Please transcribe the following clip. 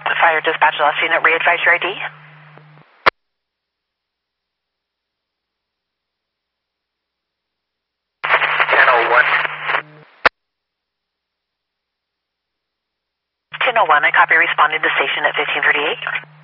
Fire dispatch last unit, re-advise your ID. 1001, I copy responding to station at 1538.